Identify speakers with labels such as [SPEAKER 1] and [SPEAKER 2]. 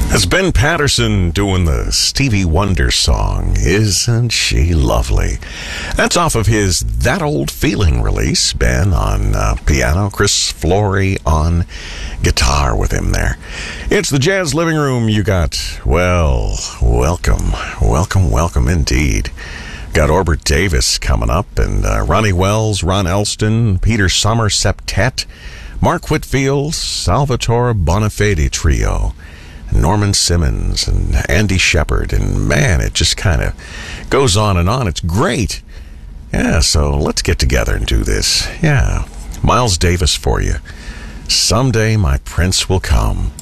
[SPEAKER 1] That's Ben Patterson doing the Stevie Wonder song, Isn't She Lovely? That's off of his That Old Feeling release. Ben on piano, Chris Flory on guitar with him there. It's the Jazz Living Room. You got, well, welcome indeed. Got Orbert Davis coming up, and Ronnie Wells, Ron Elston, Peter Sommer Septet, Mark Whitfield, Salvatore Bonafede Trio, Norman Simmons and Andy Shepard, and man, it just kind of goes on and on. It's great. Yeah, so let's get together and do this. Yeah, Miles Davis for you. Someday my prince will come.